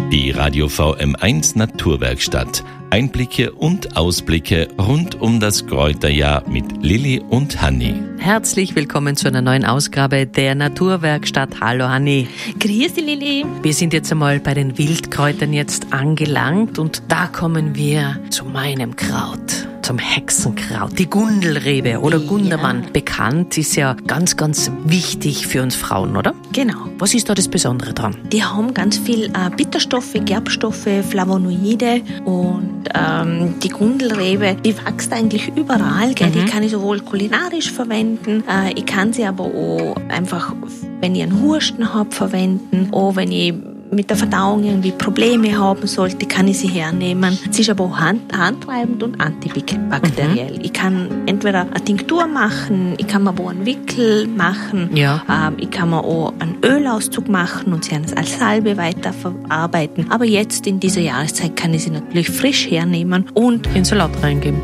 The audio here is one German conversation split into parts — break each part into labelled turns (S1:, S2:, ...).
S1: Die Radio VM1 Naturwerkstatt. Einblicke und Ausblicke rund um das Kräuterjahr mit Lilly und Hanni.
S2: Herzlich willkommen zu einer neuen Ausgabe der Naturwerkstatt. Hallo Hanni.
S3: Grüß dich, Lilly.
S2: Wir sind jetzt einmal bei den Wildkräutern jetzt angelangt und da kommen wir zu meinem Kraut. Zum Hexenkraut, die Gundelrebe oder Gundermann. Bekannt, ist ja ganz, ganz wichtig für uns Frauen, oder?
S3: Genau.
S2: Was ist da das Besondere dran?
S3: Die haben ganz viel Bitterstoffe, Gerbstoffe, Flavonoide und die Gundelrebe, die wächst eigentlich überall. Gell? Die kann ich sowohl kulinarisch verwenden, ich kann sie aber auch einfach, wenn ich einen Husten habe, verwenden, auch wenn ich mit der Verdauung irgendwie Probleme haben sollte, kann ich sie hernehmen. Sie ist aber auch handtreibend und antibakteriell. Ich kann entweder eine Tinktur machen, ich kann mir aber auch einen Wickel machen, ich kann mir auch einen Ölauszug machen und sie als Salbe weiterverarbeiten. Aber jetzt in dieser Jahreszeit kann ich sie natürlich frisch hernehmen und
S2: in Salat reingeben.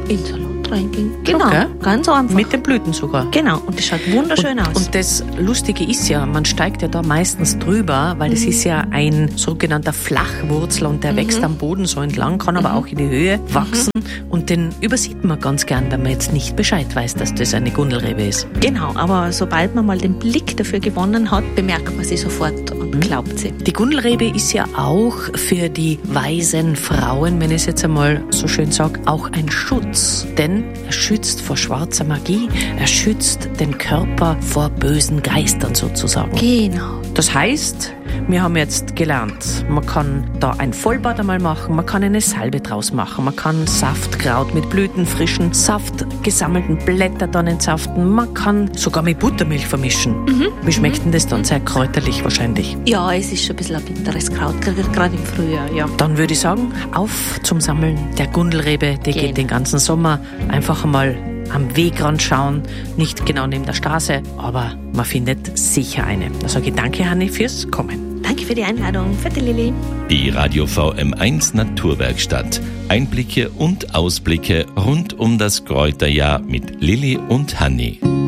S3: Genau,
S2: okay.
S3: Ganz einfach.
S2: Mit den Blüten sogar.
S3: Genau, und das schaut wunderschön aus.
S2: Und das Lustige ist ja, man steigt ja da meistens drüber, weil es ist ja ein sogenannter Flachwurzel und der wächst am Boden so entlang, kann aber auch in die Höhe wachsen und den übersieht man ganz gern, wenn man jetzt nicht Bescheid weiß, dass das eine Gundelrebe ist.
S3: Genau, aber sobald man mal den Blick dafür gewonnen hat, bemerkt man sie sofort und glaubt sie.
S2: Die Gundelrebe ist ja auch für die weisen Frauen, wenn ich es jetzt einmal so schön sage, auch ein Schutz, denn er schützt vor schwarzer Magie, er schützt den Körper vor bösen Geistern sozusagen.
S3: Genau.
S2: Das heißt, wir haben jetzt gelernt, man kann da ein Vollbad einmal machen, man kann eine Salbe draus machen, man kann Saftkraut mit Blüten, frischen Saft, gesammelten Blätter dann entsaften, man kann sogar mit Buttermilch vermischen. Wie schmeckt denn das dann? Sehr kräuterlich wahrscheinlich.
S3: Ja, es ist schon ein bisschen ein bitteres Kraut, gerade im Frühjahr, ja.
S2: Dann würde ich sagen, auf zum Sammeln der Gundelrebe, die geht den ganzen Sommer. Einfach einmal am Wegrand schauen, nicht genau neben der Straße, aber man findet sicher eine. Da sage ich danke, Hanni, fürs Kommen.
S3: Danke für die Einladung. Vierte Lilly.
S1: Die Radio VM1 Naturwerkstatt. Einblicke und Ausblicke rund um das Kräuterjahr mit Lilly und Hanni.